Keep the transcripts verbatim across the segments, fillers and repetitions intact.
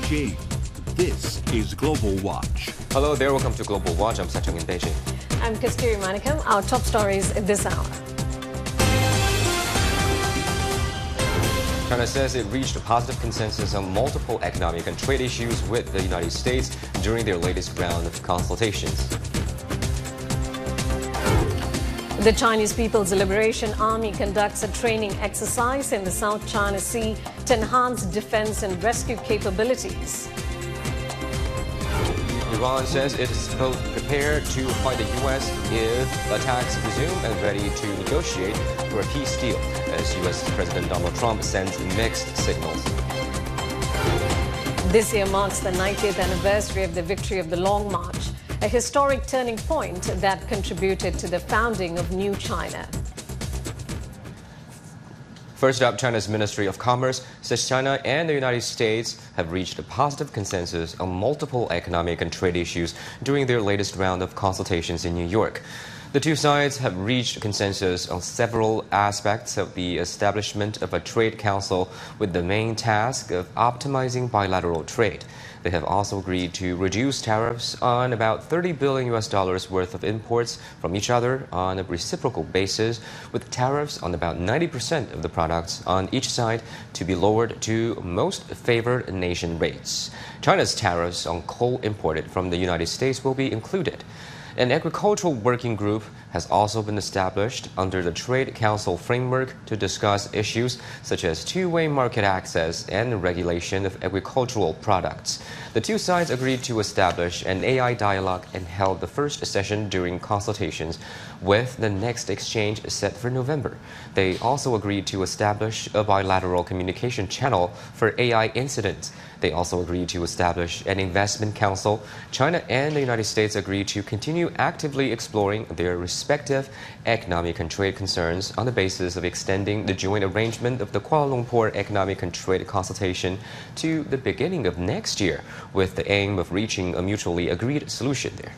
Beijing. This is Global Watch. Hello there, welcome to Global Watch. I'm Sachang in Beijing. I'm Kasturi Manikam. Our top stories this hour. China says it reached a positive consensus on multiple economic and trade issues with the United States during their latest round of consultations. The Chinese People's Liberation Army conducts a training exercise in the South China Sea to enhance defense and rescue capabilities. Iran says it is both prepared to fight the U S if attacks resume and ready to negotiate for a peace deal, as U S President Donald Trump sends mixed signals. This year marks the ninetieth anniversary of the victory of the Long March, a historic turning point that contributed to the founding of New China. First up, China's Ministry of Commerce says China and the United States have reached a positive consensus on multiple economic and trade issues during their latest round of consultations in New York. The two sides have reached consensus on several aspects of the establishment of a trade council with the main task of optimizing bilateral trade. They have also agreed to reduce tariffs on about thirty billion U S dollars worth of imports from each other on a reciprocal basis, with tariffs on about ninety percent of the products on each side to be lowered to most favored nation rates. China's tariffs on coal imported from the United States will be included. An agricultural working group has also been established under the Trade Council framework to discuss issues such as two-way market access and regulation of agricultural products. The two sides agreed to establish an A I dialogue and held the first session during consultations, with the next exchange set for November. They also agreed to establish a bilateral communication channel for A I incidents. They also agreed to establish an investment council. China and the United States agreed to continue actively exploring their respective economic and trade concerns on the basis of extending the joint arrangement of the Kuala Lumpur Economic and Trade Consultation to the beginning of next year, with the aim of reaching a mutually agreed solution there.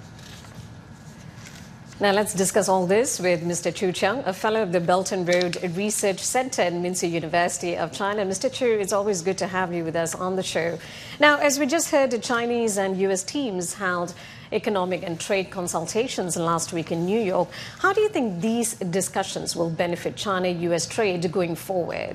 Now let's discuss all this with Mister Chu Cheng, a fellow of the Belt and Road Research Center at Minsk University of China. Mister Chu, it's always good to have you with us on the show. Now, as we just heard, the Chinese and U S teams held economic and trade consultations last week in New York. How do you think these discussions will benefit China-U S trade going forward?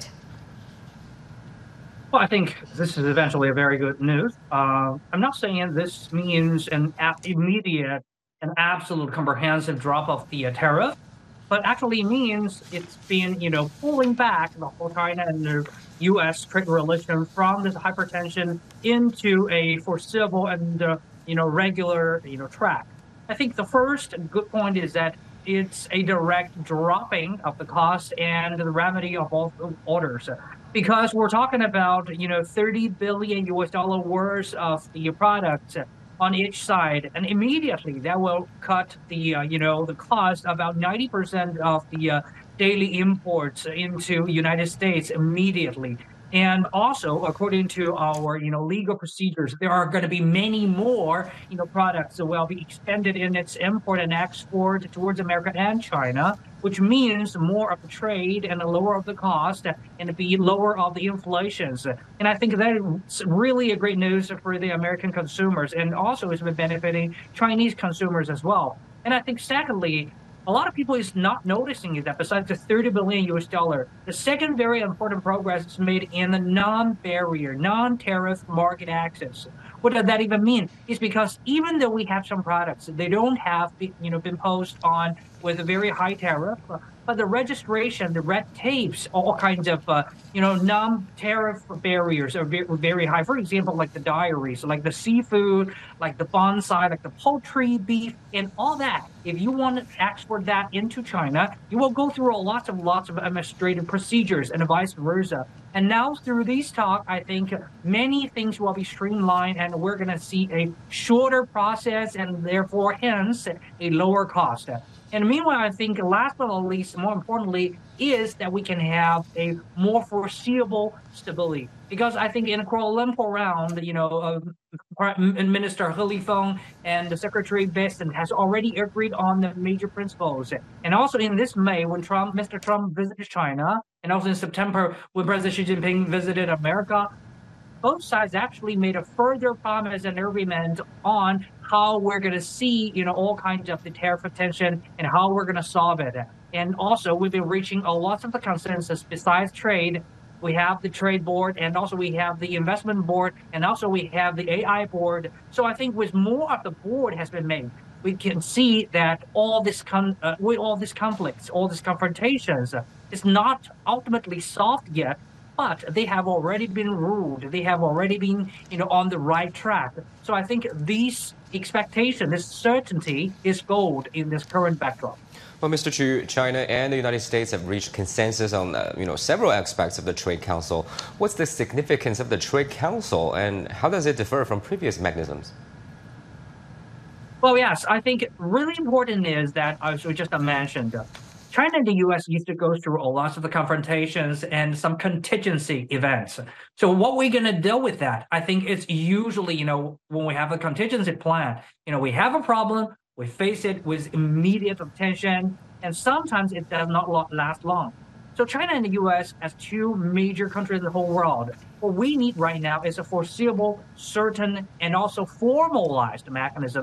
Well, I think this is eventually a very good news. Uh, I'm not saying this means an immediate an absolute comprehensive drop of the uh, tariff, but actually means it's been, you know, pulling back the whole China and the U S trade relation from this hypertension into a foreseeable and, uh, you know, regular, you know, track. I think the first good point is that it's a direct dropping of the cost and the remedy of all orders, because we're talking about, you know, thirty billion U S dollar worth of the product on each side, and immediately that will cut the uh, you know the cost about ninety percent of the uh, daily imports into United States immediately. And also, according to our you know legal procedures, there are going to be many more you know products that will be extended in its import and export towards America and China, which means more of the trade and a lower of the cost and be lower of the inflations. And I think that is really a great news for the American consumers, and also is benefiting Chinese consumers as well. And I think secondly, a lot of people is not noticing is that besides the thirty billion U S dollar, the second very important progress is made in the non-barrier, non-tariff market access. What does that even mean? It's because even though we have some products, they don't have you know been posed on with a very high tariff, but the registration, the red tapes, all kinds of uh, you know non-tariff barriers are very, very high. For example, like the dairies, like the seafood, like the bonsai, like the poultry, beef, and all that. If you want to export that into China, you will go through a lots of lots of administrative procedures and vice versa. And now through these talk, I think many things will be streamlined, and we're going to see a shorter process and therefore hence a lower cost. And meanwhile, I think last but not least, more importantly, is that we can have a more foreseeable stability. Because I think in Kuala Lumpur round, you know, uh, Minister He Lifeng and the Secretary Bessent has already agreed on the major principles. And also in this May, when Trump, Mister Trump visited China, and also in September when President Xi Jinping visited America, both sides actually made a further promise and agreement on how we're going to see, you know, all kinds of the tariff tension and how we're going to solve it. And also, we've been reaching a lot of the consensus besides trade. We have the trade board, and also we have the investment board, and also we have the A I board. So I think with more of the board has been made, we can see that all this con uh, with all these conflicts, all these confrontations, uh, is not ultimately solved yet, but they have already been ruled. They have already been, you know, on the right track. So I think these expectation, this certainty, is gold in this current backdrop. Well, Mister Chu, China and the United States have reached consensus on uh, you know, several aspects of the Trade Council. What's the significance of the Trade Council, and how does it differ from previous mechanisms? Well, yes, I think really important is that, as we just mentioned, uh, China and the U S used to go through a lot of the confrontations and some contingency events. So what we're going to deal with that, I think it's usually, you know, when we have a contingency plan, you know, we have a problem, we face it with immediate attention, and sometimes it does not last long. So China and the U S, as two major countries in the whole world, what we need right now is a foreseeable, certain, and also formalized mechanism